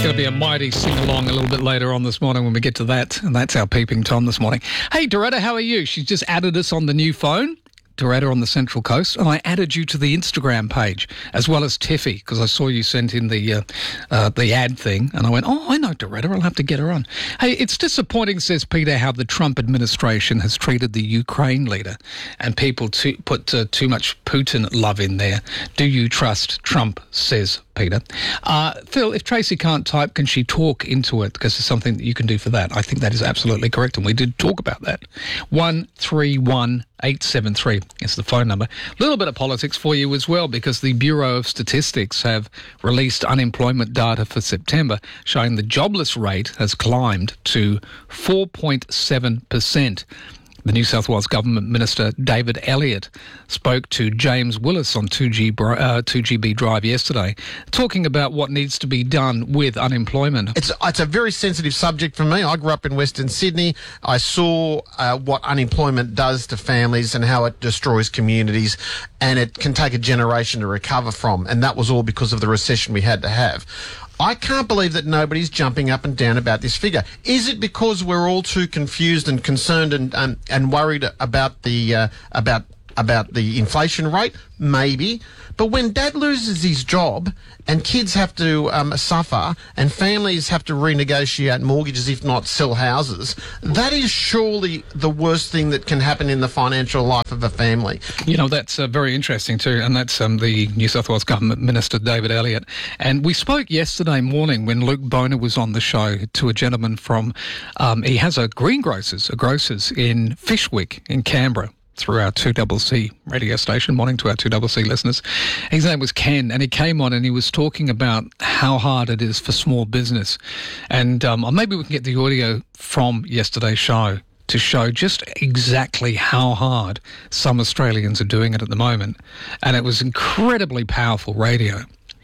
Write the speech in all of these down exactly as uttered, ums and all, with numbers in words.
going to be a mighty sing-along a little bit later on this morning when we get to that, and that's our peeping Tom this morning. Hey, Doretta, how are you? She's just added us on the new phone. Doretta on the Central Coast, and I added you to the Instagram page as well as Tiffy because I saw you sent in the uh, uh, the ad thing, and I went, oh, I know Doretta, I'll have to get her on. Hey, it's disappointing, says Peter, how the Trump administration has treated the Ukraine leader, and people too, put uh, too much Putin love in there. Do you trust Trump, says Peter. Uh, Phil, if Tracy can't type, can she talk into it? Because there's something that you can do for that. I think that is absolutely correct, and we did talk about that. one three one eight seven three is the phone number. A little bit of politics for you as well, because the Bureau of Statistics have released unemployment data for September showing the jobless rate has climbed to four point seven percent. The New South Wales Government Minister David Elliott spoke to James Willis on two G, uh, two G B Drive yesterday, talking about what needs to be done with unemployment. It's it's a very sensitive subject for me. I grew up in Western Sydney. I saw uh, what unemployment does to families and how it destroys communities, and it can take a generation to recover from, and that was all because of the recession we had to have. I can't believe that nobody's jumping up and down about this figure. Is it because we're all too confused and concerned and um, and worried about the uh, about about the inflation rate? Maybe. But when Dad loses his job and kids have to um, suffer and families have to renegotiate mortgages, if not sell houses, that is surely the worst thing that can happen in the financial life of a family. You know, that's uh, very interesting too, and that's um, the New South Wales Government Minister, David Elliott. And we spoke yesterday morning when Luke Boner was on the show to a gentleman from, um, he has a greengrocers, a grocers in Fishwick in Canberra, through our two C C radio station. Morning to our two C C listeners. His name was Ken, and he came on and he was talking about how hard it is for small business. And um, maybe we can get the audio from yesterday's show to show just exactly how hard some Australians are doing it at the moment. And it was incredibly powerful radio.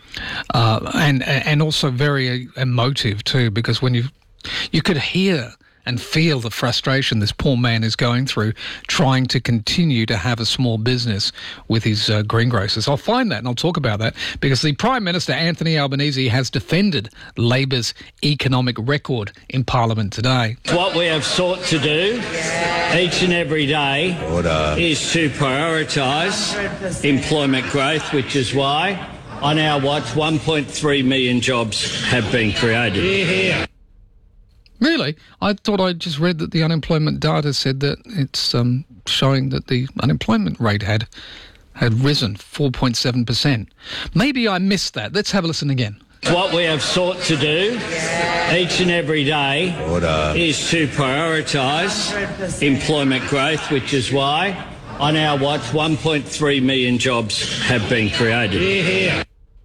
Uh, and and also very emotive too, because when you you could hear and feel the frustration this poor man is going through trying to continue to have a small business with his uh, greengrocers. I'll find that and I'll talk about that, because the Prime Minister, Anthony Albanese, has defended Labor's economic record in Parliament today. What we have sought to do each and every day Order. is to prioritise employment growth, which is why on our watch one point three million jobs have been created. Yeah. Really? I thought I just read that the unemployment data said that it's um, showing that the unemployment rate had had risen four point seven percent. Maybe I missed that. Let's have a listen again. What we have sought to do each and every day Order. is to prioritise employment growth, which is why on our watch one point three million jobs have been created. Yeah.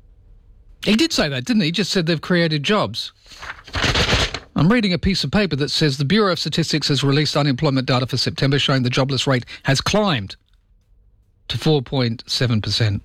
He did say that, didn't he? He just said they've created jobs. I'm reading a piece of paper that says the Bureau of Statistics has released unemployment data for September showing the jobless rate has climbed to four point seven percent.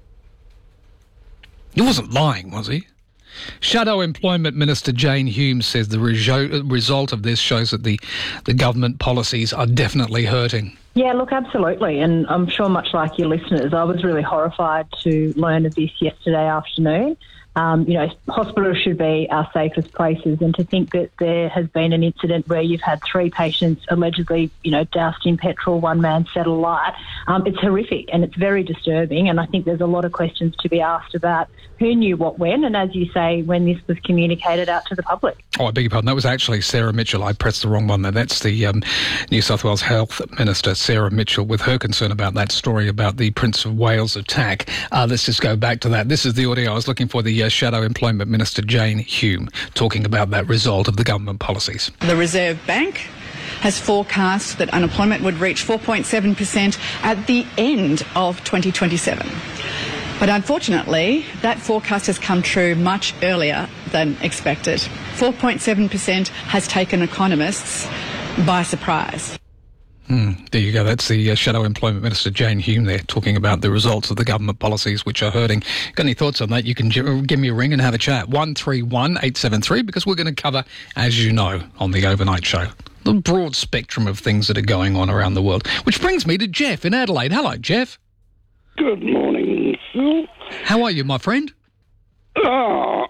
He wasn't lying, was he? Shadow Employment Minister Jane Hume says the rejo- result of this shows that the, the government policies are definitely hurting. Yeah, look, absolutely. And I'm sure much like your listeners, I was really horrified to learn of this yesterday afternoon. Um, you know, hospitals should be our safest places, and to think that there has been an incident where you've had three patients allegedly, you know, doused in petrol, one man set alight, um, it's horrific and it's very disturbing. And I think there's a lot of questions to be asked about who knew what when, and as you say, when this was communicated out to the public. Oh, I beg your pardon. That was actually Sarah Mitchell. I pressed the wrong one there. That's the um, New South Wales Health Minister, Sarah Mitchell, with her concern about that story about the Prince of Wales attack. Uh, let's just go back to that. This is the audio I was looking for, the uh, Shadow Employment Minister Jane Hume talking about that result of the government policies. The Reserve Bank has forecast that unemployment would reach four point seven percent at the end of twenty twenty-seven. But unfortunately, that forecast has come true much earlier than expected. four point seven percent has taken economists by surprise. Hmm, there you go. That's the uh, Shadow Employment Minister Jane Hume there talking about the results of the government policies which are hurting. Got any thoughts on that? You can g- give me a ring and have a chat. one three one eight seven three, because we're going to cover, as you know, on the overnight show, the broad spectrum of things that are going on around the world. Which brings me to Jeff in Adelaide. Hello, Jeff. Good morning, Phil. How are you, my friend? Ah,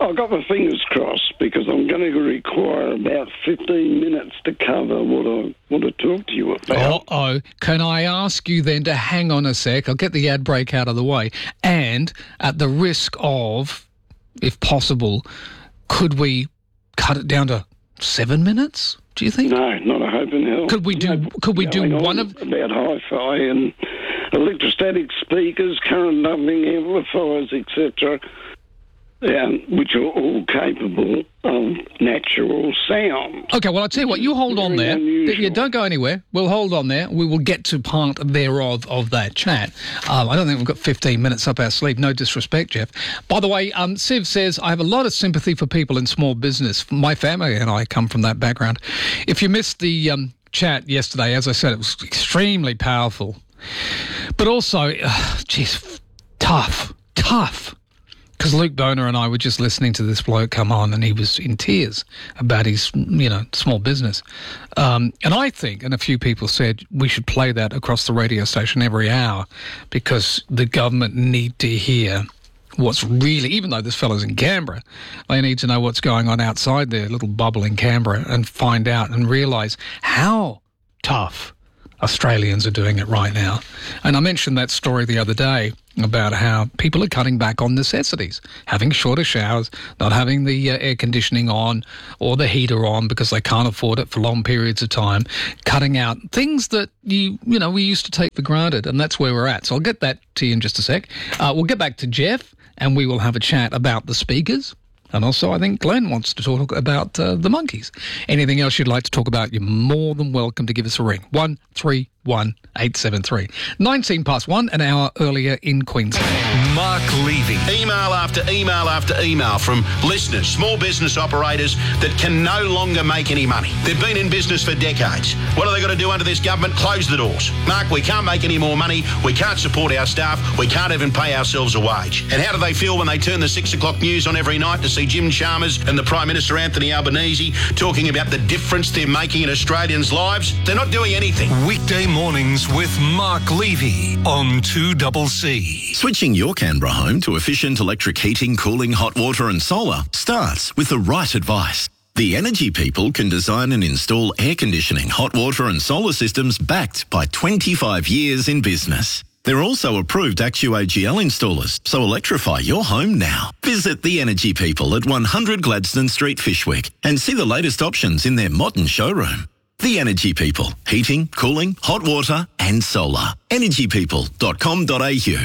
I've got my fingers crossed because I'm going to require about fifteen minutes to cover what I want to talk to you about. Uh-oh. Can I ask you then to hang on a sec? I'll get the ad break out of the way. And at the risk of, if possible, could we cut it down to seven minutes, do you think? No, not a hope in hell. Could we do, No, could we do going one on of... about hi-fi and electrostatic speakers, current dumping amplifiers, et cetera, um, which are all capable of natural sound. Okay, well, I'll tell you what, you hold on Very there. unusual. Yeah, don't go anywhere. We'll hold on there. We will get to part thereof of that chat. Um, I don't think we've got fifteen minutes up our sleeve. No disrespect, Jeff. By the way, um, Siv says, I have a lot of sympathy for people in small business. My family and I come from that background. If you missed the um, chat yesterday, as I said, it was extremely powerful. But also, uh, geez, tough, tough. Because Luke Boner and I were just listening to this bloke come on and he was in tears about his, you know, small business. Um, and I think, and a few people said, we should play that across the radio station every hour because the government need to hear what's really, even though this fellow's in Canberra, they need to know what's going on outside their little bubble in Canberra and find out and realise how tough Australians are doing it right now. And I mentioned that story the other day about how people are cutting back on necessities, having shorter showers, not having the uh, air conditioning on or the heater on because they can't afford it for long periods of time, cutting out things that you you know we used to take for granted, and that's where we're at. So I'll get that to you in just a sec. Uh, we'll get back to Jeff and we will have a chat about the speakers. And also, I think Glenn wants to talk about uh, the monkeys. Anything else you'd like to talk about, you're more than welcome to give us a ring. one three one eight seven three. nineteen past one, an hour earlier in Queensland. Mark Levy. Email after email after email from listeners, small business operators that can no longer make any money. They've been in business for decades. What are they got to do under this government? Close the doors. Mark, we can't make any more money. We can't support our staff. We can't even pay ourselves a wage. And how do they feel when they turn the six o'clock news on every night to see Jim Chalmers and the Prime Minister Anthony Albanese talking about the difference they're making in Australians' lives? They're not doing anything. Weekday mornings with Mark Levy on two C C. Switching your Canberra home to efficient electric heating, cooling, hot water and solar starts with the right advice. The Energy People can design and install air conditioning, hot water and solar systems backed by twenty-five years in business. They're also approved AccuAGL installers, so electrify your home now. Visit The Energy People at one hundred Gladstone Street, Fishwick, and see the latest options in their modern showroom. The Energy People. Heating, cooling, hot water and solar. energy people dot com dot a u.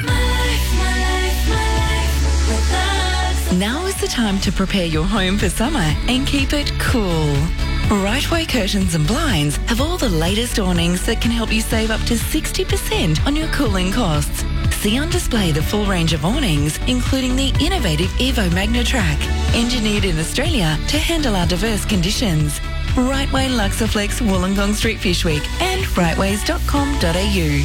Now is the time to prepare your home for summer and keep it cool. Rightway Curtains and Blinds have all the latest awnings that can help you save up to sixty percent on your cooling costs. See on display the full range of awnings, including the innovative Evo MagnaTrack, engineered in Australia to handle our diverse conditions. Rightway Luxaflex, Wollongong Street, Fishwick, and rightways dot com dot a u.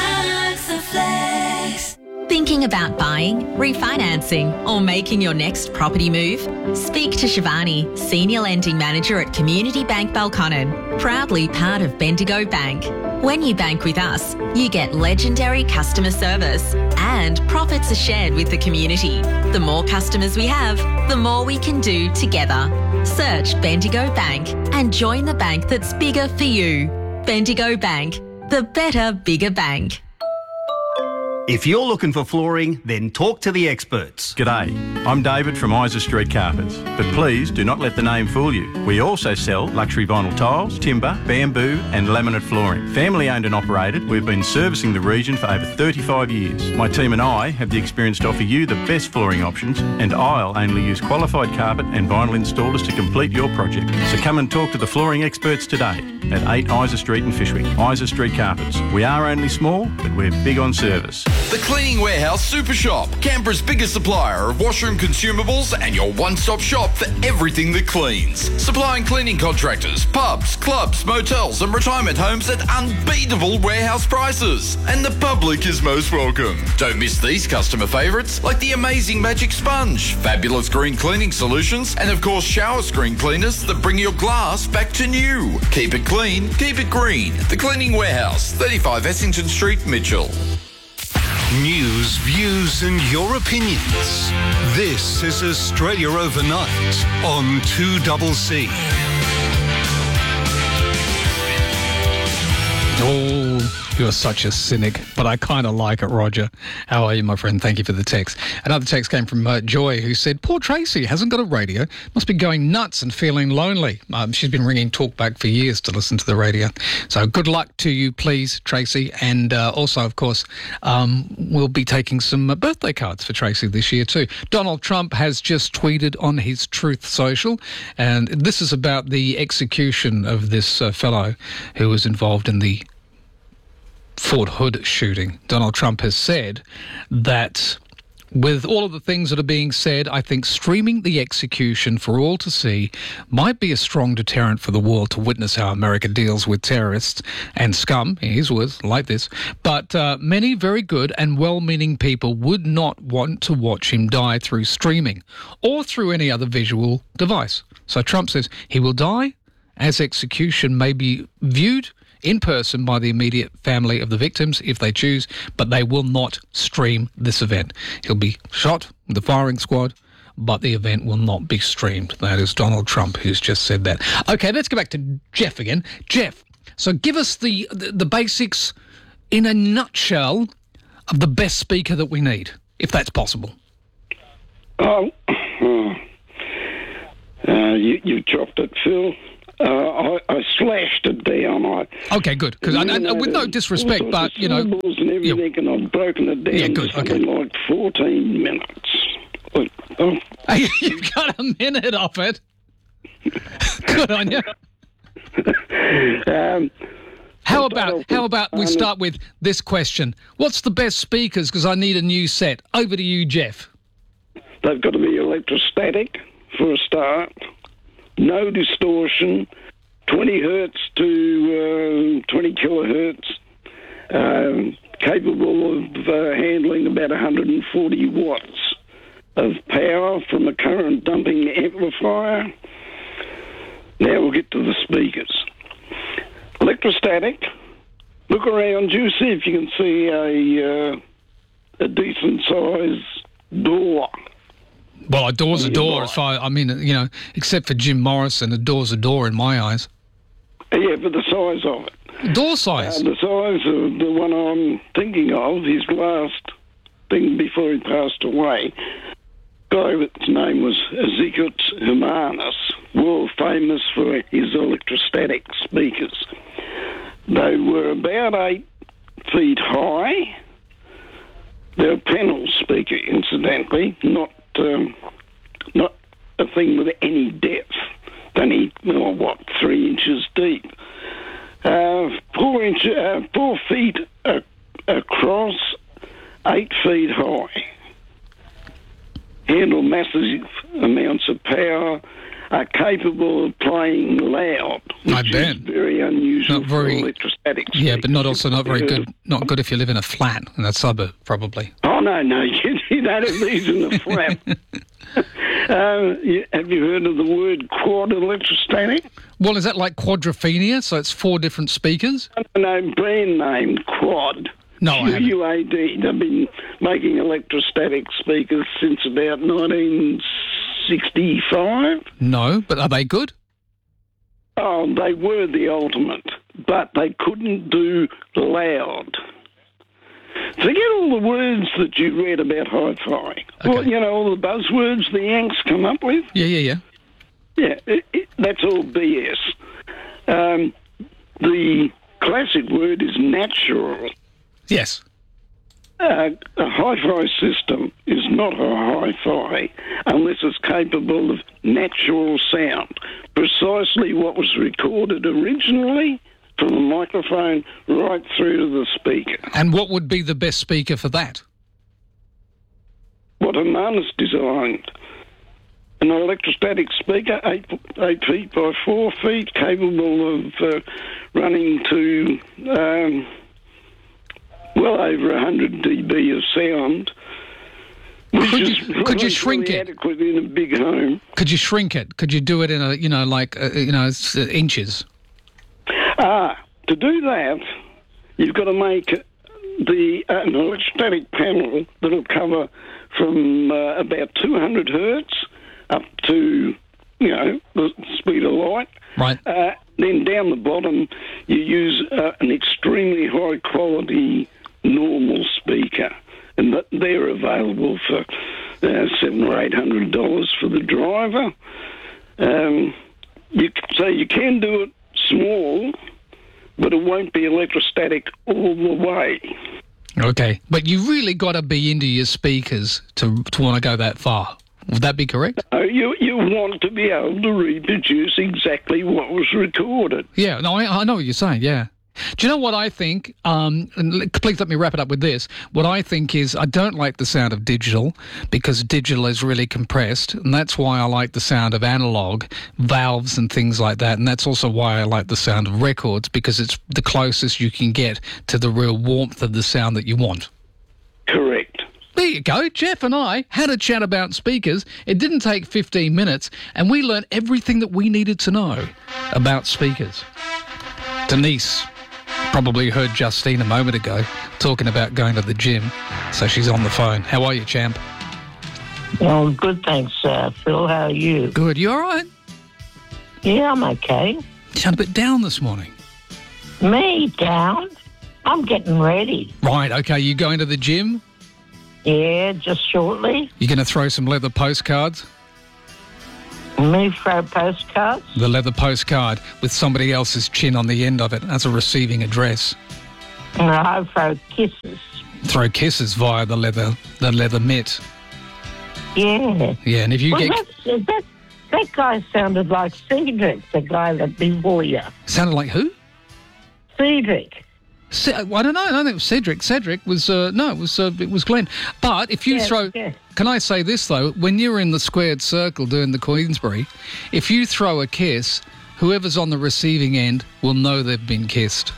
Thinking about buying, refinancing, or making your next property move? Speak to Shivani, Senior Lending Manager at Community Bank Balconnen, proudly part of Bendigo Bank. When you bank with us, you get legendary customer service and profits are shared with the community. The more customers we have, the more we can do together. Search Bendigo Bank and join the bank that's bigger for you. Bendigo Bank, the better, bigger bank. If you're looking for flooring, then talk to the experts. G'day, I'm David from Isa Street Carpets, but please do not let the name fool you. We also sell luxury vinyl tiles, timber, bamboo and laminate flooring. Family owned and operated, we've been servicing the region for over thirty-five years. My team and I have the experience to offer you the best flooring options, and I'll only use qualified carpet and vinyl installers to complete your project. So come and talk to the flooring experts today at eight Isa Street in Fishwick. Isa Street Carpets. We are only small, but we're big on service. The Cleaning Warehouse Super Shop, Canberra's biggest supplier of washroom consumables and your one-stop shop for everything that cleans. Supplying cleaning contractors, pubs, clubs, motels and retirement homes at unbeatable warehouse prices. And the public is most welcome. Don't miss these customer favourites like the amazing Magic Sponge, fabulous green cleaning solutions and of course shower screen cleaners that bring your glass back to new. Keep it clean, keep it green. The Cleaning Warehouse, thirty-five Essington Street, Mitchell. News, views and your opinions. This is Australia Overnight on two C C. Oh, you're such a cynic, but I kind of like it, Roger. How are you, my friend? Thank you for the text. Another text came from uh, Joy, who said, poor Tracy hasn't got a radio, must be going nuts and feeling lonely. Um, she's been ringing Talkback for years to listen to the radio. So good luck to you, please, Tracy. And uh, also, of course, um, we'll be taking some uh, birthday cards for Tracy this year too. Donald Trump has just tweeted on his Truth Social, and this is about the execution of this uh, fellow who was involved in the Fort Hood shooting. Donald Trump has said that with all of the things that are being said, I think streaming the execution for all to see might be a strong deterrent for the world to witness how America deals with terrorists and scum, in his words, like this. But uh, many very good and well-meaning people would not want to watch him die through streaming or through any other visual device. So Trump says he will die as execution may be viewed in person by the immediate family of the victims if they choose, but they will not stream this event. He'll be shot with the firing squad, but the event will not be streamed. That is Donald Trump who's just said that. Okay, let's go back to Jeff again. Jeff, so give us the, the, the basics in a nutshell of the best speaker that we need, if that's possible. Oh, uh, uh, you, you chopped it, Phil. Uh, I, I slashed it down. I okay, good. Because with no disrespect, but you know, and everything, yeah. And I've broken it down. Yeah, good. To okay. Like fourteen minutes. Like, oh. Hey, you've got a minute off it. Good on you. um, how about how about we start with this question? What's the best speakers? Because I need a new set. Over to you, Jeff. They've got to be electrostatic for a start. No distortion, twenty hertz to uh, twenty kilohertz, um, capable of uh, handling about one hundred forty watts of power from a current dumping amplifier. Now we'll get to the speakers. Electrostatic, look around you, see if you can see a, uh, a decent size door. Well, a door's a door, as far I mean, you know, except for Jim Morrison, a door's a door in my eyes. Yeah, but the size of it. Door size? Uh, the size of the one I'm thinking of, his last thing before he passed away. Guy's name was Ezekiel Hermanus, world famous for his electrostatic speakers. They were about eight feet high. They're a panel speaker, incidentally, not Um, not a thing with any depth, only, well, what, three inches deep. Uh, four, inch, uh, four feet a- across, eight feet high. Handle massive amounts of power, are capable of playing loud, which I bet. is very unusual Not very, for electrostatic speakers. Yeah, but not also not very good. Not good if you live in a flat in a suburb, probably. Oh, no, no, you, you don't have these in the flat. uh, you, have you heard of the word quad electrostatic? Well, is that like quadrophenia? So it's four different speakers? No, no, brand name, Quad. No, I haven't. Q U A D. They've been making electrostatic speakers since about nineteen sixty-five. No, but are they good? Oh, they were the ultimate, but they couldn't do loud. Forget all the words that you read about hi-fi. Okay. Well, you know, all the buzzwords the Yanks come up with. Yeah, yeah, yeah. Yeah, it, it, that's all B S. Um, the classic word is natural. Yes. Uh, a hi-fi system is not a hi-fi unless it's capable of natural sound, precisely what was recorded originally from the microphone right through to the speaker. And what would be the best speaker for that? What Hermanus designed. An electrostatic speaker, eight, eight feet by four feet, capable of uh, running to um, well over one hundred decibels of sound. Which Could is you, could you shrink really it? Adequate in a big home. Could you shrink it? Could you do it in a, you know, like, uh, you know, uh, inches? Ah, to do that, you've got to make the uh, an electrostatic panel that'll cover from uh, about two hundred hertz up to, you know, the speed of light. Right. Uh, then down the bottom, you use uh, an extremely high quality normal speaker, and th- they're available for uh, seven or eight hundred dollars for the driver. Um, you, so you can do it small, but it won't be electrostatic all the way. Okay, but you really got to be into your speakers to to want to go that far. Would that be correct? No, you you want to be able to reproduce exactly what was recorded. Yeah, no, I, I know what you're saying, yeah. Do you know what I think? Um, and please let me wrap it up with this. What I think is I don't like the sound of digital because digital is really compressed, and that's why I like the sound of analog, valves and things like that, and that's also why I like the sound of records because it's the closest you can get to the real warmth of the sound that you want. Correct. There you go. Jeff and I had a chat about speakers. It didn't take fifteen minutes, and we learned everything that we needed to know about speakers. Denise probably heard Justine a moment ago talking about going to the gym, so she's on the phone. How are you, champ? Well, good, thanks, uh, Phil. How are you? Good. You all right? Yeah, I'm okay. You sound a bit down this morning. Me, down? I'm getting ready. Right, okay. You going to the gym? Yeah, just shortly. You going to throw some leather postcards? Me throw postcards? The leather postcard with somebody else's chin on the end of it as a receiving address. No, I throw kisses. Throw kisses via the leather, the leather mitt. Yeah. Yeah, and if you well, get... That's, that, that guy sounded like Cedric, the guy that before you. Sounded like who? Cedric. C- I don't know. I don't think it was Cedric. Cedric was uh, no, it was uh, it was Glenn. But if you Yeah, throw, yeah. can I say this though? When you're in the squared circle doing the Queensbury, if you throw a kiss, whoever's on the receiving end will know they've been kissed.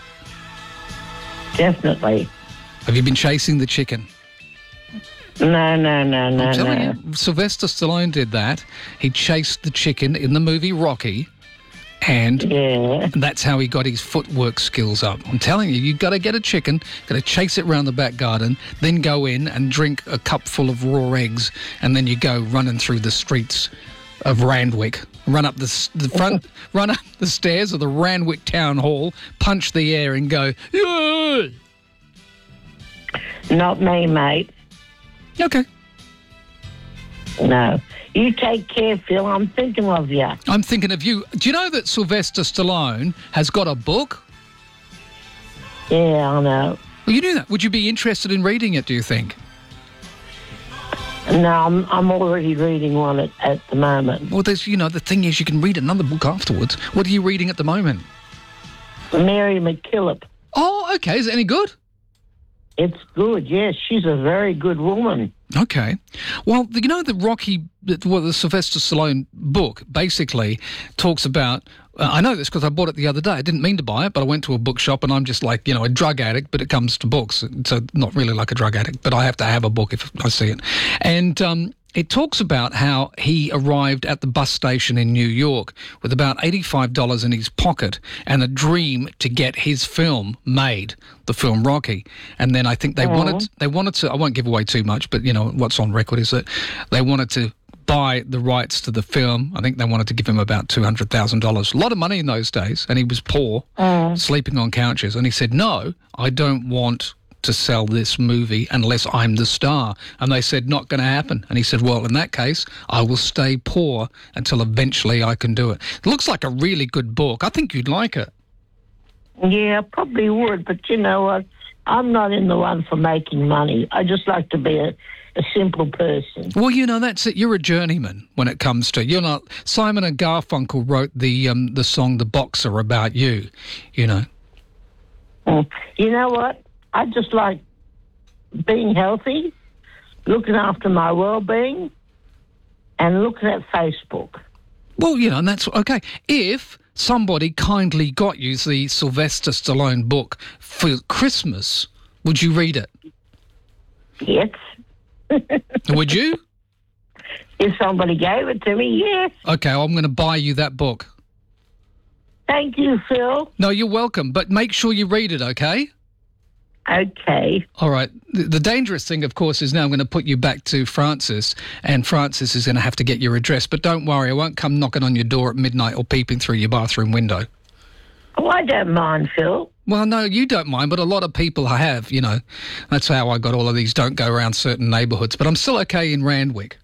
Definitely. Have you been chasing the chicken? No, no, no, no, I'm telling no. you, Sylvester Stallone did that. He chased the chicken in the movie Rocky. And yeah. that's how he got his footwork skills up. I'm telling you, you've got to get a chicken, got to chase it around the back garden, then go in and drink a cup full of raw eggs, and then you go running through the streets of Randwick, run up the, s- the front, run up the stairs of the Randwick Town Hall, punch the air and go, yeah! Not me, mate. Okay. No. You take care, Phil. I'm thinking of you. I'm thinking of you. Do you know that Sylvester Stallone has got a book? Yeah, I know. Well, you knew that. Would you be interested in reading it, do you think? No, I'm, I'm already reading one at, at the moment. Well, there's, you know, the thing is you can read another book afterwards. What are you reading at the moment? Mary McKillop. Oh, okay. Is it any good? It's good, yes. She's a very good woman. Okay. Well, you know, the Rocky, well, the Sylvester Stallone book basically talks about, uh, I know this because I bought it the other day. I didn't mean to buy it, but I went to a bookshop and I'm just like, you know, a drug addict, but it comes to books. So not really like a drug addict, but I have to have a book if I see it. And um, it talks about how he arrived at the bus station in New York with about eighty-five dollars in his pocket and a dream to get his film made, the film Rocky. And then I think they Mhm. wanted they wanted to, I won't give away too much, but, you know, what's on record is that they wanted to buy the rights to the film. I think they wanted to give him about two hundred thousand dollars. A lot of money in those days, and he was poor, Mm. sleeping on couches. And he said, no, I don't want to sell this movie unless I'm the star. And they said, not going to happen. And he said, well, in that case, I will stay poor until eventually I can do it. It looks like a really good book. I think you'd like it. Yeah, I probably would, but you know what? I'm not in the one for making money. I just like to be a, a simple person. Well, you know, that's it. You're a journeyman when it comes to, you're not, Simon and Garfunkel wrote the um, the song The Boxer about you, you know. Mm. You know what? I just like being healthy, looking after my well-being, and looking at Facebook. Well, you know, and that's okay. If somebody kindly got you the Sylvester Stallone book for Christmas, would you read it? Yes. Would you? If somebody gave it to me, yes. Okay, I'm going to buy you that book. Thank you, Phil. No, you're welcome, but make sure you read it, okay? Okay. All right. The, the dangerous thing, of course, is now I'm going to put you back to Francis, and Francis is going to have to get your address. But don't worry, I won't come knocking on your door at midnight or peeping through your bathroom window. Oh, I don't mind, Phil. Well, no, you don't mind, but a lot of people have, you know. That's how I got all of these don't go around certain neighbourhoods. But I'm still okay in Randwick.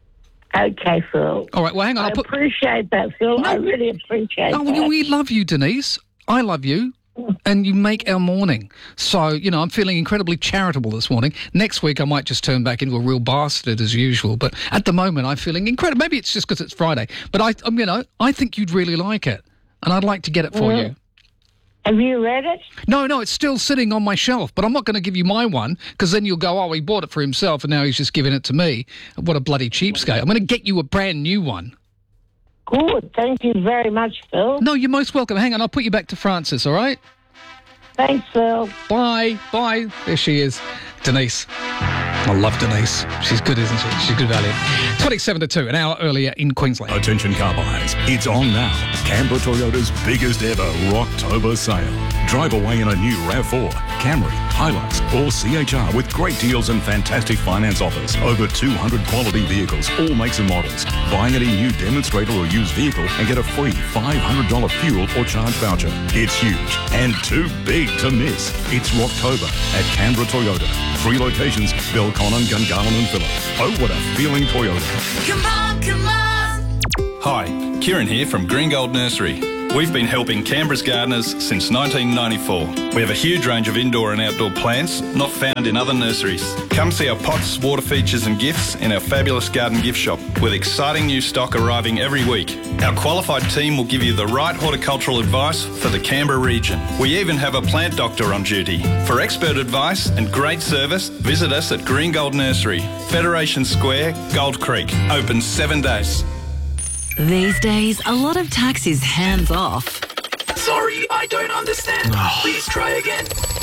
Okay, Phil. All right, well, hang on. I I'll put... appreciate that, Phil. No. I really appreciate oh, that. Oh, we love you, Denise. I love you. And you make our morning. So, you know, I'm feeling incredibly charitable this morning. Next week, I might just turn back into a real bastard as usual. But at the moment, I'm feeling incredible. Maybe it's just because it's Friday. But, I, I'm, you know, I think you'd really like it. And I'd like to get it for mm. you. Have you read it? No, no, it's still sitting on my shelf. But I'm not going to give you my one because then you'll go, oh, he bought it for himself and now he's just giving it to me. What a bloody cheapskate. I'm going to get you a brand new one. Good. Thank you very much, Phil. No, you're most welcome. Hang on, I'll put you back to Francis, all right? Thanks, Phil. Bye. Bye. There she is. Denise. I love Denise. She's good, isn't she? She's good value. twenty-seven to two, an hour earlier in Queensland. Attention car buyers. It's on now. Canberra Toyota's biggest ever Rocktober sale. Drive away in a new RAV four, Camry, Hilux or C H R with great deals and fantastic finance offers. Over two hundred quality vehicles, all makes and models. Buy any new demonstrator or used vehicle and get a free five hundred dollars fuel or charge voucher. It's huge and too big to miss. It's Rocktober at Canberra Toyota. Three locations, Belconnen, Gungahlin and Phillip. Oh, what a feeling Toyota. Come on, come on. Hi, Kieran here from Green Gold Nursery. We've been helping Canberra's gardeners since nineteen ninety-four. We have a huge range of indoor and outdoor plants not found in other nurseries. Come see our pots, water features and gifts in our fabulous garden gift shop with exciting new stock arriving every week. Our qualified team will give you the right horticultural advice for the Canberra region. We even have a plant doctor on duty. For expert advice and great service, visit us at Green Gold Nursery, Federation Square, Gold Creek. Open seven days. These days, a lot of tax is hands off. Sorry, I don't understand. Please try again.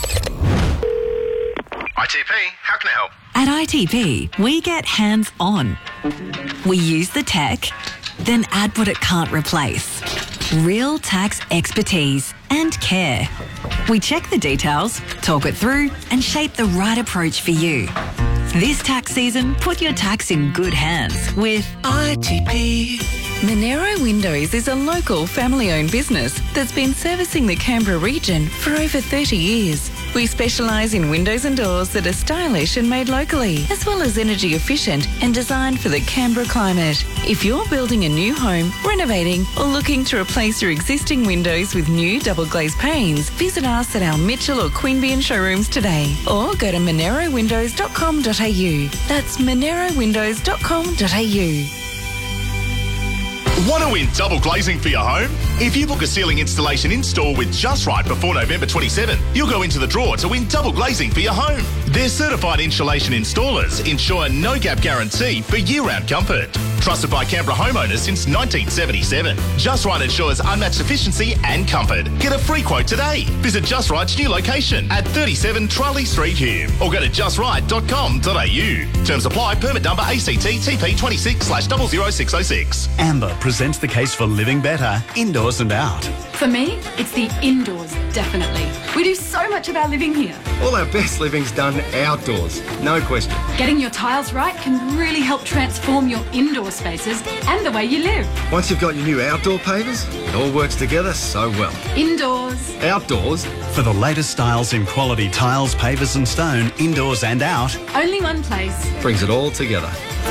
I T P, how can I help? At I T P, we get hands on. We use the tech, then add what it can't replace. Real tax expertise and care. We check the details, talk it through, and shape the right approach for you. This tax season, put your tax in good hands with I T P. Monero Windows is a local family-owned business that's been servicing the Canberra region for over thirty years. We specialise in windows and doors that are stylish and made locally, as well as energy efficient and designed for the Canberra climate. If you're building a new home, renovating, or looking to replace your existing windows with new double glazed panes, visit us at our Mitchell or Queanbeyan showrooms today, or go to monero windows dot com dot a u. That's monero windows dot com dot a u. Want to win double glazing for your home? If you book a ceiling installation in-store with Just Right before November twenty-seventh, you'll go into the draw to win double glazing for your home. Their certified insulation installers ensure no-gap guarantee for year-round comfort. Trusted by Canberra homeowners since nineteen seventy-seven. Just Right ensures unmatched efficiency and comfort. Get a free quote today. Visit Just Right's new location at thirty-seven Tralee Street, Hume, or go to just right dot com dot a u. Terms apply. Permit number A C T T P twenty-six slash zero zero six zero six. Amber presents the case for living better, indoors and out. For me, it's the indoors, definitely. We do so much of our living here. All our best living's done outdoors, no question. Getting your tiles right can really help transform your indoor spaces and the way you live. Once you've got your new outdoor pavers, it all works together so well. Indoors. Outdoors. For the latest styles in quality tiles, pavers and stone, indoors and out. Only one place. Brings it all together.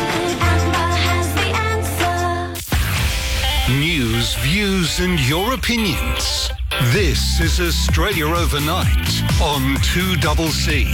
News, views and your opinions. This is Australia Overnight on two C C.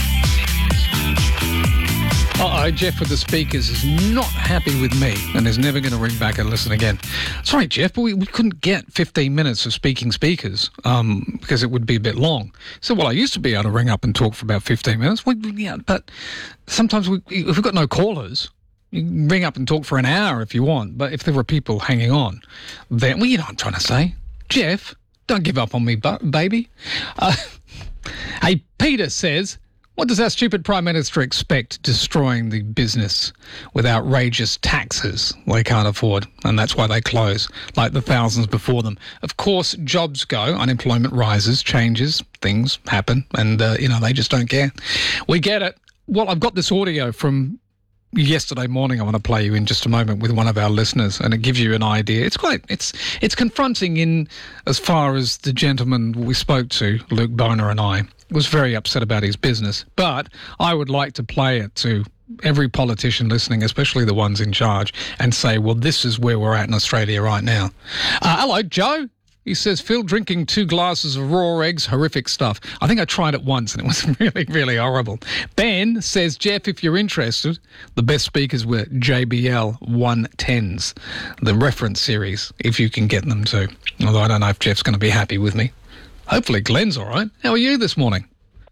Uh-oh, Jeff with the speakers is not happy with me and is never going to ring back and listen again. Sorry, Jeff, but we, we couldn't get fifteen minutes of speaking speakers um, because it would be a bit long. So, well, I used to be able to ring up and talk for about fifteen minutes. We, yeah, but sometimes we, if we've got no callers, you can ring up and talk for an hour if you want. But if there were people hanging on, then, well, you know what I'm trying to say. Jeff, don't give up on me, bu- baby. Uh, hey, Peter says, What does our stupid Prime Minister expect destroying the business with outrageous taxes they can't afford? And that's why they close, like the thousands before them. Of course, jobs go, unemployment rises, changes, things happen, and, uh, you know, they just don't care. We get it. Well, I've got this audio from yesterday morning I want to play you in just a moment with one of our listeners, and it gives you an idea. It's quite, it's it's confronting in as far as the gentleman we spoke to, Luke Boner, and I, was very upset about his business. But I would like to play it to every politician listening, especially the ones in charge, and say, well, this is where we're at in Australia right now. Uh, hello, Joe. He says, Phil, drinking two glasses of raw eggs, horrific stuff. I think I tried it once and it was really, really horrible. Ben says, Jeff, if you're interested, the best speakers were J B L one tens, the reference series, if you can get them too. Although I don't know if Jeff's going to be happy with me. Hopefully Glenn's all right. How are you this morning?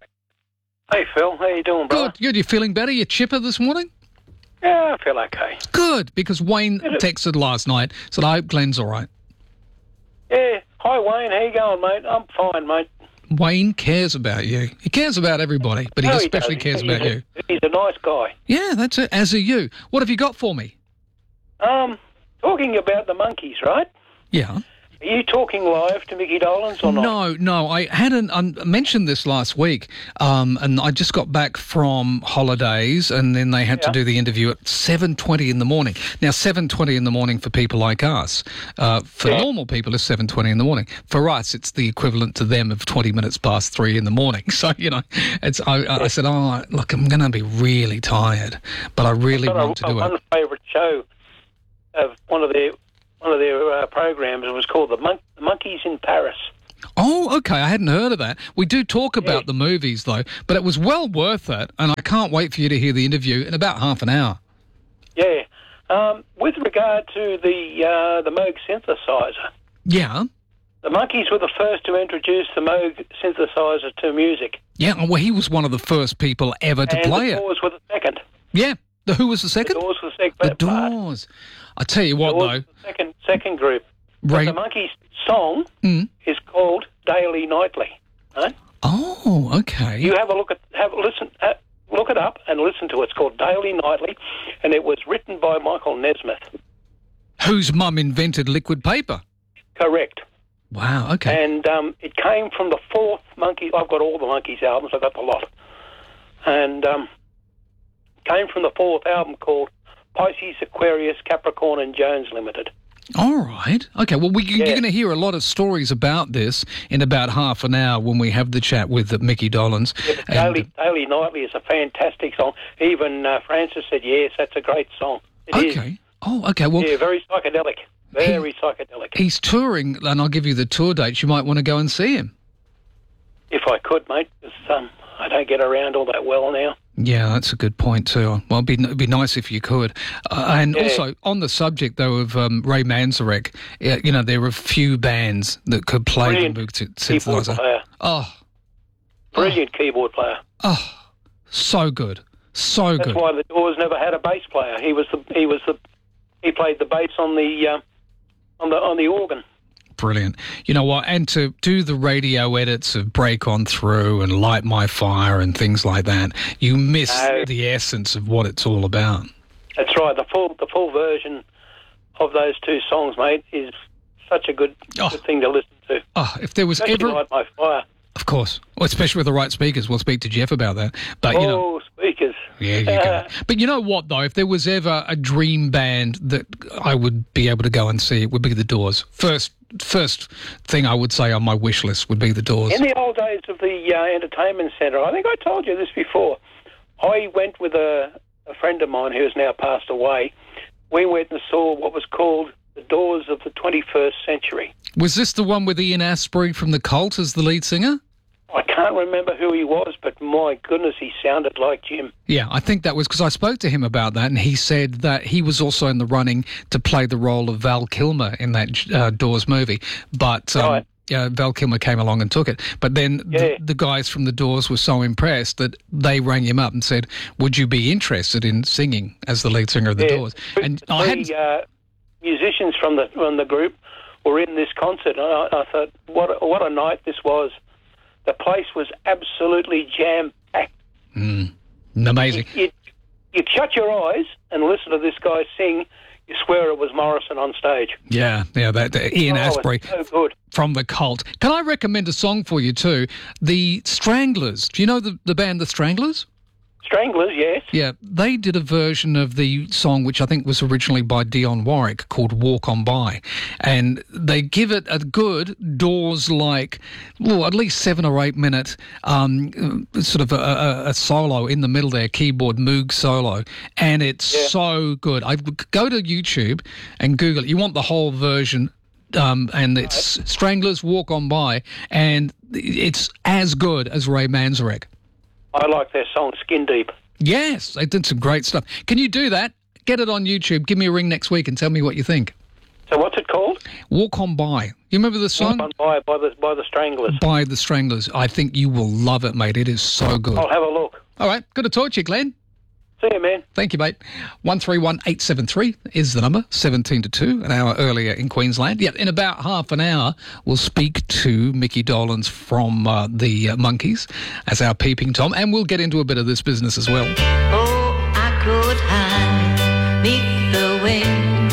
Hey, Phil. How you doing, brother? Good. Good. You feeling better? You chipper this morning? Yeah, I feel okay. Good, because Wayne texted last night, said, I hope Glenn's all right. Yeah. Hi, Wayne. How you going, mate? I'm fine, mate. Wayne cares about you. He cares about everybody, but he No, especially he cares he's about a, you. He's a nice guy. Yeah, that's it. As are you. What have you got for me? Um, talking about the monkeys, right? Yeah. Are you talking live to Mickey Dolenz or not? No, no. I hadn't I mentioned this last week, um, and I just got back from holidays, and then they had Yeah. to do the interview at seven twenty in the morning. Now, seven twenty in the morning for people like us, uh, for Yeah. normal people, is seven twenty in the morning. For us, it's the equivalent to them of twenty minutes past three in the morning. So, you know, it's. I, I said, oh, look, I'm going to be really tired, but I really I've got want a, to do a it. one favourite show of one of their one of their uh, programs. It was called the, Mon- the Monkeys in Paris. Oh, okay. I hadn't heard of that. We do talk about the movies, though, but it was well worth it, and I can't wait for you to hear the interview in about half an hour. Yeah. Um, with regard to the uh, the Moog synthesizer, Yeah. the Monkeys were the first to introduce the Moog synthesizer to music. Yeah, well, he was one of the first people ever to and play the it. Doors were the second. Yeah. The Who was the second? The Doors were the second. The Doors. I tell you what, Doors though. was the second, second group. Ray- But the Monkeys song Mm. is called Daily Nightly. Right? Oh, okay. You have a look at, have a listen, uh, look it up and listen to it. It's called Daily Nightly, and it was written by Michael Nesmith. Whose mum invented liquid paper? Correct. Wow, okay. And um, it came from the fourth Monkeys. I've got all the Monkeys albums. I've got the lot. And um, came from the fourth album called Pisces, Aquarius, Capricorn and Jones Limited. All right. Okay, well, we, Yeah. you're going to hear a lot of stories about this in about half an hour when we have the chat with uh, Mickey Dolenz. Yeah, but And- Daily, Daily Nightly is a fantastic song. Even uh, Francis said, yes, that's a great song. It is. okay. Oh, okay. Well, Yeah, very psychedelic. Very psychedelic. he's touring, and I'll give you the tour dates. You might want to go and see him. If I could, mate, 'cause, um, I don't get around all that well now. Yeah, that's a good point too. Well, it'd be, it'd be nice if you could. Uh, and Yeah. also, on the subject, though, of um, Ray Manzarek, yeah, you know, there are a few bands that could play Brilliant the Moog synth- keyboard synthesizer. player. Oh, Brilliant keyboard player. oh, so good. So That's good. why the Doors never had a bass player. He was the he was the he played the bass on the uh, on the on the organ. Brilliant. You know what? And to do the radio edits of Break On Through and Light My Fire and things like that, you miss No. the essence of what it's all about. That's right. The full the full version of those two songs, mate, is such a good good thing to listen to. Oh, if there was Especially ever... Light My Fire. Of course. Well, especially with the right speakers. We'll speak to Jeff about that. But, you know... Oh, speakers. Yeah, you go. But you know what, though? If there was ever a dream band that I would be able to go and see, it would be The Doors. First first thing I would say on my wish list would be The Doors. In the old days of the uh, entertainment centre, I think I told you this before, I went with a, a friend of mine who has now passed away. We went and saw what was called The Doors of the twenty-first Century. Was this the one with Ian Astbury from The Cult as the lead singer? I can't remember who he was, but my goodness, he sounded like Jim. Yeah, I think that was because I spoke to him about that, and he said that he was also in the running to play the role of Val Kilmer in that uh, Doors movie. But um, Right. yeah, Val Kilmer came along and took it. But then Yeah. the, the guys from the Doors were so impressed that they rang him up and said, would you be interested in singing as the lead singer of the Yeah. Doors? And I Three hadn't... uh, musicians from the from the group were in this concert, and I, I thought, what a, what a night this was. The place was absolutely jam-packed. Mm. Amazing. You, you, you'd shut your eyes and listen to this guy sing. You swear it was Morrison on stage. Yeah, yeah, that, that Ian oh, Astbury. It's so good. From The Cult. Can I recommend a song for you too? The Stranglers. Do you know the, the band The Stranglers? Stranglers, yes. Yeah, they did a version of the song which I think was originally by Dionne Warwick called Walk On By. And they give it a good Doors-like, well, at least seven or eight minute um, sort of a, a, a solo in the middle there, keyboard Moog solo. And it's yeah. so good. I go to YouTube and Google it. You want the whole version. Um, and it's right. Stranglers, Walk On By. And it's as good as Ray Manzarek. I like their song Skin Deep. Yes, they did some great stuff. Can you do that? Get it on YouTube. Give me a ring next week and tell me what you think. So what's it called? Walk On By. You remember the song? Walk On By by the, by the Stranglers. By the Stranglers. I think you will love it, mate. It is so good. I'll have a look. All right. Good to talk to you, Glenn. See you, man. Thank you, mate. one three one eight seven three is the number, seventeen to two, an hour earlier in Queensland. Yeah, in about half an hour, we'll speak to Mickey Dolenz from uh, the uh, Monkeys as our peeping Tom, and we'll get into a bit of this business as well. Oh, I could hide beneath the wings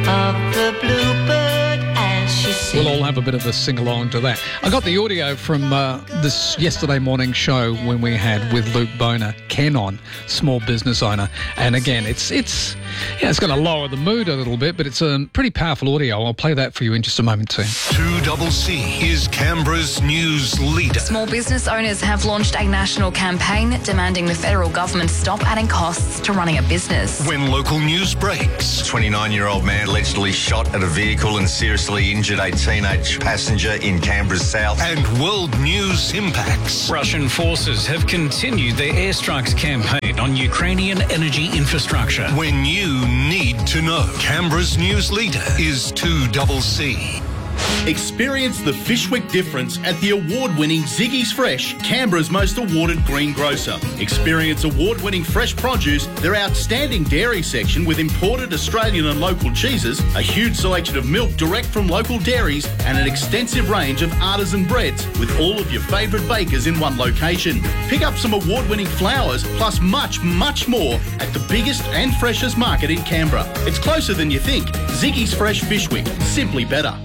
of the bluebird as she sings. We'll all have a bit of a sing-along to that. I got the audio from uh, this yesterday morning show when we had with Luke Boner, Ken on, small business owner. And again, it's it's yeah, it's going to lower the mood a little bit, but it's a pretty powerful audio. I'll play that for you in just a moment too. two double C is Canberra's news leader. Small business owners have launched a national campaign demanding the federal government stop adding costs to running a business. When local news breaks. twenty-nine-year-old man allegedly shot at a vehicle and seriously injured a teenage passenger in Canberra's south. And world news impacts. Russian forces have continued their airstrikes campaign on Ukrainian energy infrastructure. When you need to know. Canberra's news leader is two double C. Experience the Fishwick difference at the award-winning Ziggy's Fresh, Canberra's most awarded green grocer. Experience award-winning fresh produce, their outstanding dairy section with imported Australian and local cheeses, a huge selection of milk direct from local dairies, and an extensive range of artisan breads with all of your favourite bakers in one location. Pick up some award-winning flowers, plus much, much more at the biggest and freshest market in Canberra. It's closer than you think. Ziggy's Fresh Fishwick, simply better.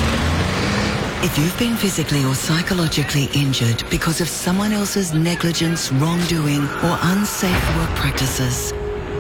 If you've been physically or psychologically injured because of someone else's negligence, wrongdoing, or unsafe work practices,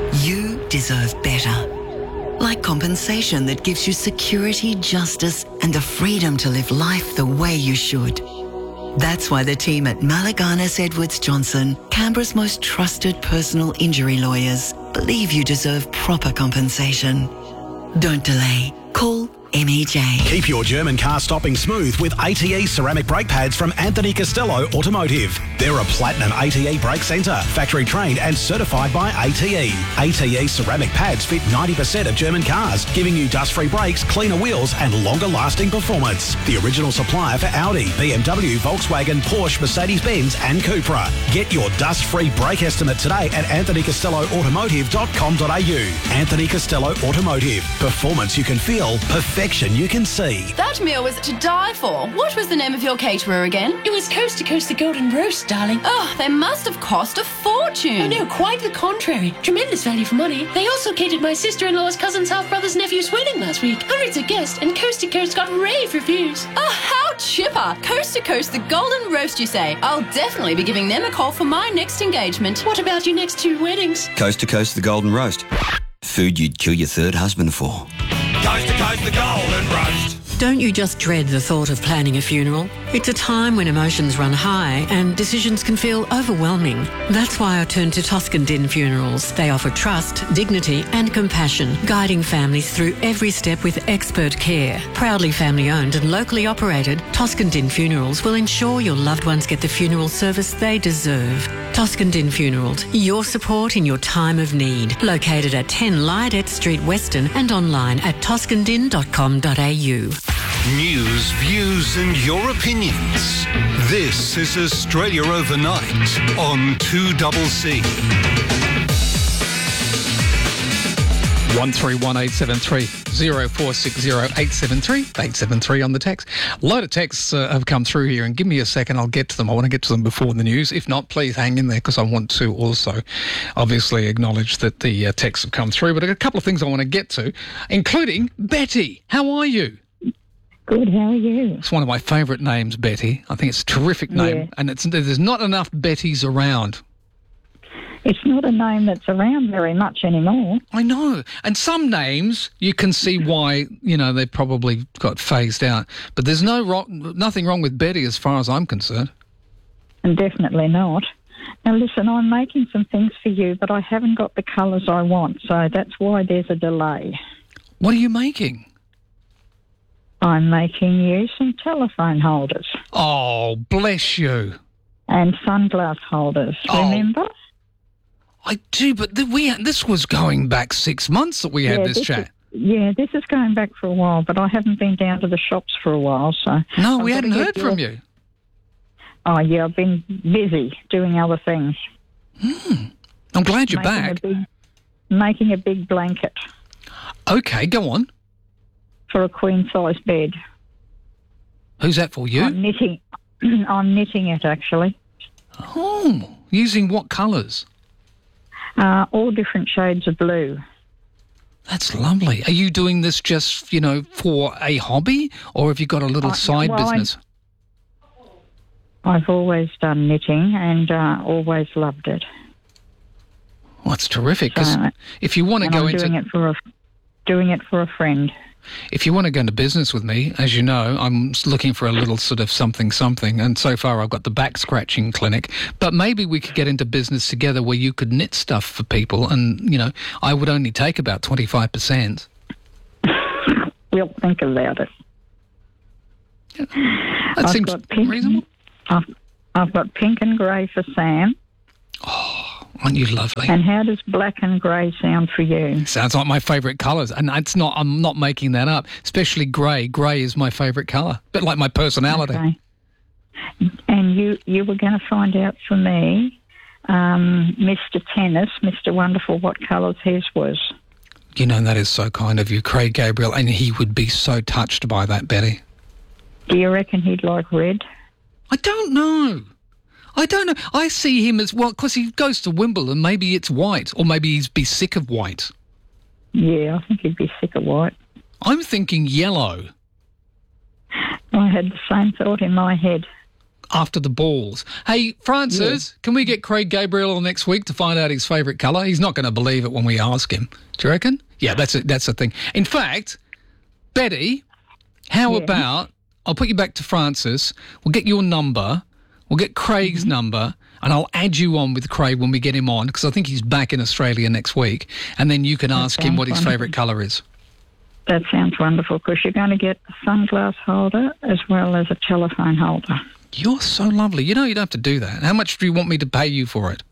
you deserve better. Like compensation that gives you security, justice, and the freedom to live life the way you should. That's why the team at Malaganas Edwards Johnson, Canberra's most trusted personal injury lawyers, believe you deserve proper compensation. Don't delay. Call M E J. Keep your German car stopping smooth with A T E ceramic brake pads from Anthony Costello Automotive. They're a platinum A T E brake centre, factory trained and certified by A T E. A T E ceramic pads fit ninety percent of German cars, giving you dust-free brakes, cleaner wheels and longer-lasting performance. The original supplier for Audi, B M W, Volkswagen, Porsche, Mercedes-Benz and Cupra. Get your dust-free brake estimate today at anthony costello automotive dot com dot a u. Anthony Costello Automotive. Performance you can feel, perfection you can see. That meal was to die for. What was the name of your caterer again? It was Coast to Coast the Golden Roast, darling. Oh, they must have cost a fortune. Oh no, quite the contrary. Tremendous value for money. They also catered my sister-in-law's cousin's half-brother's nephew's wedding last week. Hundreds of guests, and Coast to Coast got rave reviews. Oh, how chipper. Coast to Coast the Golden Roast, you say? I'll definitely be giving them a call for my next engagement. What about your next two weddings? Coast to Coast the Golden Roast. Food you'd kill your third husband for. Coast to Coast the Golden Roast. Don't you just dread the thought of planning a funeral? It's a time when emotions run high and decisions can feel overwhelming. That's why I turned to Toscan Din Funerals. They offer trust, dignity and compassion, guiding families through every step with expert care. Proudly family owned and locally operated, Toscan Din Funerals will ensure your loved ones get the funeral service they deserve. Toscan Din Funerals, your support in your time of need. Located at ten Lydette Street, Weston and online at toscan din dot com dot a u. News, views and your opinions. This is Australia Overnight on two double C. one three one eight seven three zero four six zero eight seven three eight seven three on the text. A load of texts uh, have come through here, and give me a second, I'll get to them. I want to get to them before the news. If not, please hang in there, because I want to also obviously acknowledge that the uh, texts have come through. But I've got a couple of things I want to get to, including Betty. How are you? Good, how are you? It's one of my favourite names, Betty. I think it's a terrific name, Yeah. and it's there's not enough Bettys around. It's not a name that's around very much anymore. I know. And some names, you can see why, you know, they probably got phased out. But there's no ro- nothing wrong with Betty as far as I'm concerned. And definitely not. Now, listen, I'm making some things for you, but I haven't got the colours I want, so that's why there's a delay. What are you making? I'm making you some telephone holders. Oh, bless you. And sunglass holders, Oh. remember? I do, but th- we this was going back six months that we had Yeah, this, this chat. is- yeah, this is going back for a while, but I haven't been down to the shops for a while, so... No, I've we got hadn't to get heard your- from you. Oh, yeah, I've been busy doing other things. I'm glad you're Making a back. big, making a big blanket Okay, go on. for a queen-size bed. Who's that for, you? I'm knitting. I'm knitting it, actually. Oh, using what colours? Uh, all different shades of blue. That's lovely. Are you doing this just, you know, for a hobby, or have you got a little I- side well, I- business? I've always done knitting and uh, always loved it. Well, that's terrific, 'cause So- if you want to and go I'm into... doing it for a, doing it for a friend. If you want to go into business with me, as you know, I'm looking for a little sort of something something, and so far I've got the back scratching clinic, but maybe we could get into business together where you could knit stuff for people, and, you know, I would only take about twenty-five percent. We'll think about it. That I've seems got pink, reasonable. I've, I've got pink and grey for Sam. Aren't you lovely? And how does black and grey sound for you? Sounds like my favourite colours, and it's not. I'm not making that up. Especially grey. Grey is my favourite colour, bit like my personality. Okay. And you, you were going to find out for me, um, Mister Tennis, Mister Wonderful, what colours his was. You know, that is so kind of you, Craig Gabriel, and he would be so touched by that, Betty. Do you reckon he'd like red? I don't know. I don't know. I see him as, well, because he goes to Wimbledon, maybe it's white, or maybe he's be sick of white. Yeah, I think he'd be sick of white. I'm thinking yellow. I had the same thought in my head. After the balls. Hey, Francis, can we get Craig Gabriel on next week to find out his favourite colour? He's not going to believe it when we ask him. Do you reckon? Yeah, that's a, that's the thing. In fact, Betty, how Yeah. about, I'll put you back to Francis, we'll get your number, we'll get Craig's Mm-hmm. number, and I'll add you on with Craig when we get him on, because I think he's back in Australia next week, and then you can ask him sounds what his wonderful. favourite colour is. That sounds wonderful, because you're going to get a sunglass holder as well as a telephone holder. You're so lovely. You know you don't have to do that. How much do you want me to pay you for it?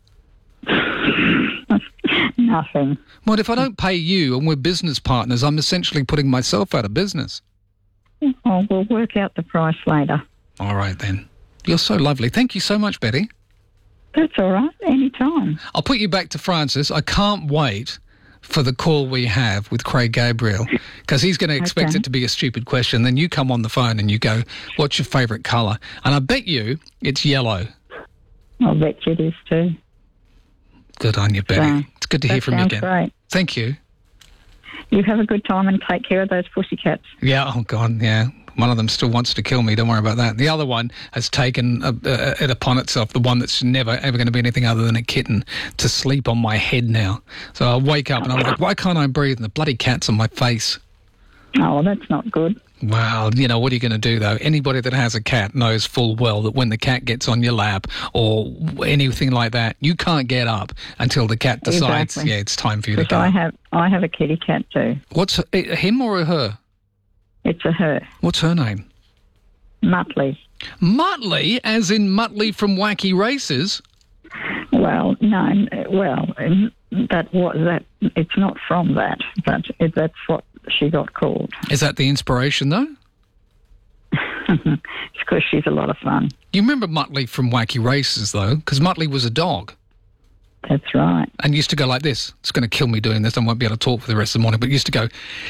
Nothing. Well, if I don't pay you and we're business partners, I'm essentially putting myself out of business. Oh, we'll work out the price later. All right, then. You're so lovely. Thank you so much, Betty. That's all right, any time. I'll put you back to Francis. I can't wait for the call we have with Craig Gabriel, because he's going to expect Okay. it to be a stupid question. Then you come on the phone and you go, what's your favourite colour? And I bet you it's yellow. I'll bet you it is too. Good on you, Betty. So, It's good to hear that from you sounds again. great. Thank you. You have a good time and take care of those pussycats. Yeah, oh God, yeah. One of them still wants to kill me. Don't worry about that. The other one has taken uh, uh, it upon itself, the one that's never, ever going to be anything other than a kitten, to sleep on my head now. So I wake up and I'm like, why can't I breathe? And the bloody cat's on my face. Oh, that's not good. Well, you know, what are you going to do, though? Anybody that has a cat knows full well that when the cat gets on your lap or anything like that, you can't get up until the cat decides, Exactly. yeah, it's time for you to Because go. I have, I have a kitty cat too. What's her, him or her? It's a her. What's her name? Muttley. Muttley, as in Muttley from Wacky Races? Well, no, well, that was that. It's not from that, but it, that's what she got called. Is that the inspiration, though? It's because she's a lot of fun. You remember Muttley from Wacky Races, though? Because Muttley was a dog. That's right. And used to go like this. It's going to kill me doing this. I won't be able to talk for the rest of the morning, but used to go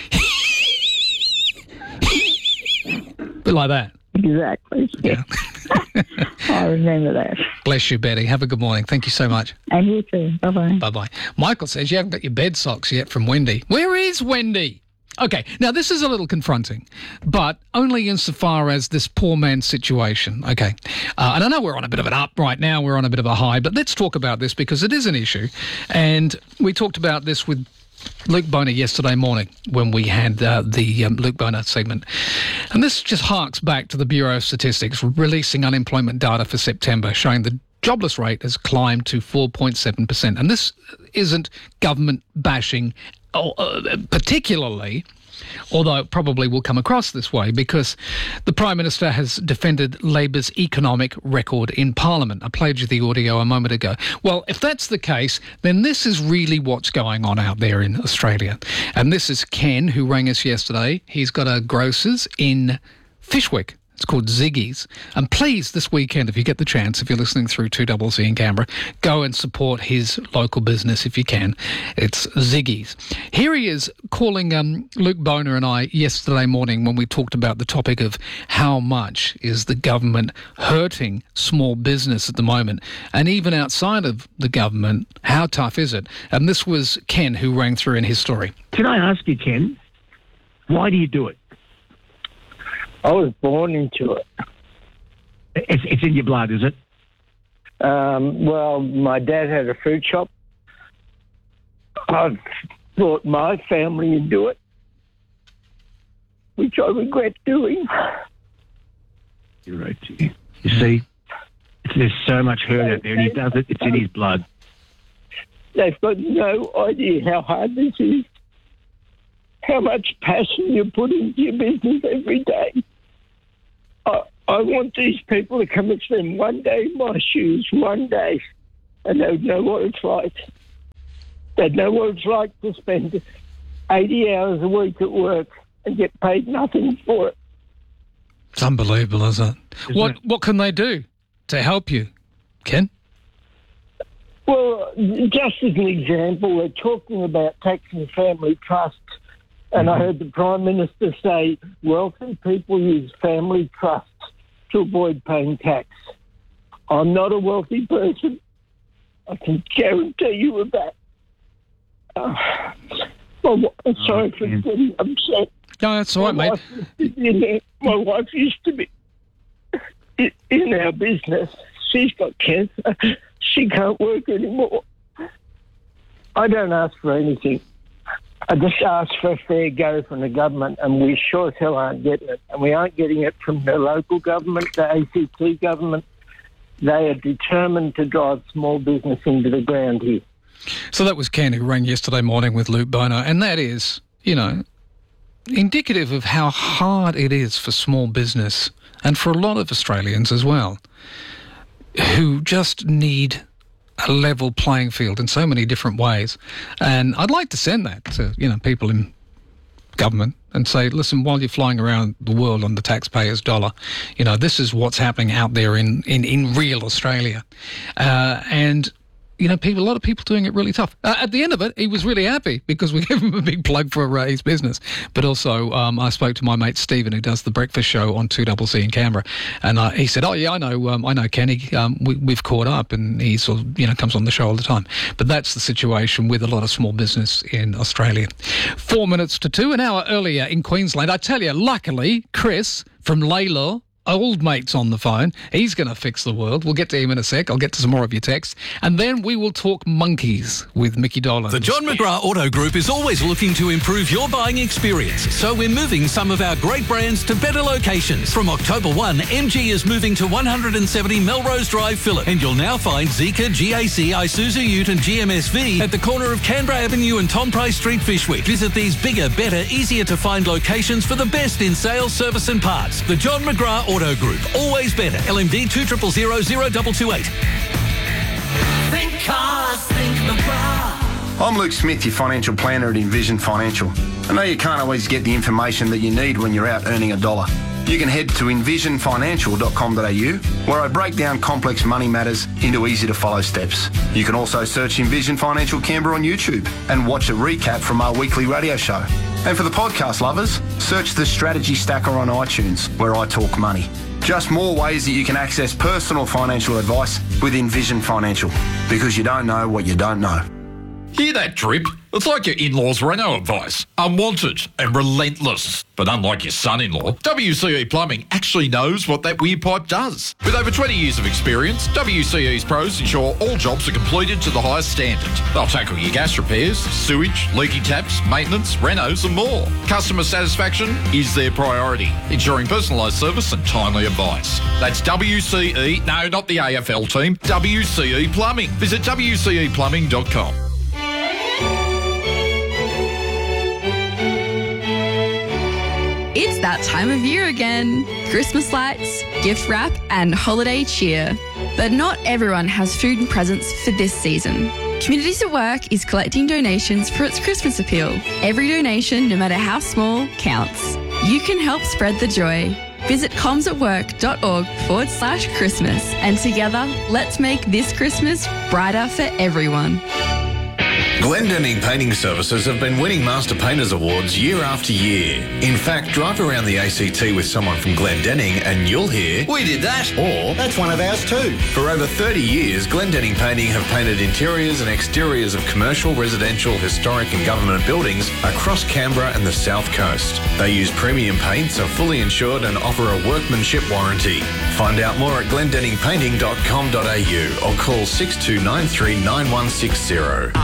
bit like that. Exactly. Yeah. I remember that. Bless you, Betty. Have a good morning. Thank you so much. And you too. Bye-bye. Bye-bye. Michael says you haven't got your bed socks yet from Wendy. Where is Wendy? Okay, now this is a little confronting, but only insofar as this poor man's situation. Okay, uh, and I know we're on a bit of an up right now, we're on a bit of a high, but let's talk about this because it is an issue. And we talked about this with Luke Boner yesterday morning when we had uh, the um, Luke Boner segment. And this just harks back to the Bureau of Statistics releasing unemployment data for September, showing the jobless rate has climbed to four point seven percent. And this isn't government bashing uh, particularly, although it probably will come across this way because the Prime Minister has defended Labor's economic record in Parliament. I played you the audio a moment ago. Well, if that's the case, then this is really what's going on out there in Australia. And this is Ken, who rang us yesterday. He's got a grocer's in Fyshwick. It's called Ziggy's. And please, this weekend, if you get the chance, if you're listening through two Z Z in Canberra, go and support his local business if you can. It's Ziggy's. Here he is calling um, Luke Boner and I yesterday morning when we talked about the topic of how much is the government hurting small business at the moment. And even outside of the government, how tough is it? And this was Ken who rang through in his story. Can I ask you, Ken, why do you do it? I was born into it. It's, it's in your blood, is it? Um, well, my dad had a fruit shop. I've brought my family into it, which I regret doing. You're right. You see, there's so much hurt out there, and he does it. It's in his blood. They've got no idea how hard this is, how much passion you put into your business every day. I, I want these people to come and spend one day in my shoes, one day, and they'd know what it's like. They'd know what it's like to spend eighty hours a week at work and get paid nothing for it. It's unbelievable, isn't it? Isn't what it? What can they do to help you, Ken? Well, just as an example, we're talking about taxing family trusts. And I heard the Prime Minister say wealthy people use family trusts to avoid paying tax. I'm not a wealthy person. I can guarantee you of that. Uh, well, I'm sorry oh, for getting upset. No, that's all right, my mate. Wife, in there, my wife used to be in our business. She's got cancer. She can't work anymore. I don't ask for anything. I just ask for a fair go from the government, and we sure as hell aren't getting it. And we aren't getting it from the local government, the A C T government. They are determined to drive small business into the ground here. So that was Ken who rang yesterday morning with Luke Boner, and that is, you know, indicative of how hard it is for small business and for a lot of Australians as well, who just need a level playing field in so many different ways. And I'd like to send that to, you know, people in government and say, listen, while you're flying around the world on the taxpayer's dollar, you know, this is what's happening out there in, in, in real Australia. Uh, and, you know, people, a lot of people doing it really tough. Uh, at the end of it, he was really happy because we gave him a big plug for uh, his business. But also, um, I spoke to my mate Stephen, who does the breakfast show on two Z Z in Canberra, and uh, he said, "Oh yeah, I know, um, I know Kenny. Um, we, we've caught up, and he sort of, you know, comes on the show all the time." But that's the situation with a lot of small business in Australia. Four minutes to two, an hour earlier in Queensland. I tell you, luckily, Chris from Laylaw, old mate's on the phone. He's going to fix the world. We'll get to him in a sec. I'll get to some more of your texts. And then we will talk monkeys with Mickey Dolan. The John McGrath Auto Group is always looking to improve your buying experience. So we're moving some of our great brands to better locations. From October first, M G is moving to one seventy Melrose Drive, Phillip. And you'll now find Zeekr, G A C, Isuzu Ute and G M S V at the corner of Canberra Avenue and Tom Price Street, Fyshwick. Visit these bigger, better, easier to find locations for the best in sales, service and parts. The John McGrath Auto Group. Always better. L M D two zero zero zero zero two two eight. Think cars, think McGrath. I'm Luke Smith, your financial planner at Envision Financial. I know you can't always get the information that you need when you're out earning a dollar. you can head to envision financial dot com dot a u, where I break down complex money matters into easy-to-follow steps. You can also search Envision Financial Canberra on YouTube and watch a recap from our weekly radio show. And for the podcast lovers, search the Strategy Stacker on iTunes, where I talk money. Just more ways that you can access personal financial advice with Envision Financial, because you don't know what you don't know. Hear that drip? It's like your in-laws' Renault advice. Unwanted and relentless. But unlike your son-in-law, W C E Plumbing actually knows what that weird pipe does. With over twenty years of experience, W C E's pros ensure all jobs are completed to the highest standard. They'll tackle your gas repairs, sewage, leaky taps, maintenance, renos and more. Customer satisfaction is their priority, ensuring personalised service and timely advice. That's W C E, no, not the A F L team, W C E Plumbing. Visit w c e plumbing dot com. It's that time of year again. Christmas lights, gift wrap and holiday cheer. But not everyone has food and presents for this season. Communities at Work is collecting donations for its Christmas appeal. Every donation, no matter how small, counts. You can help spread the joy. Visit comsatwork.org forward slash Christmas and together, let's make this Christmas brighter for everyone. Glendenning Painting Services have been winning Master Painters Awards year after year. In fact, drive around the A C T with someone from Glendenning and you'll hear, "We did that," or "That's one of ours too." For over thirty years, Glendenning Painting have painted interiors and exteriors of commercial, residential, historic and government buildings across Canberra and the South Coast. They use premium paints, are fully insured and offer a workmanship warranty. Find out more at glendenning painting dot com dot a u or call six two nine three nine one six zero.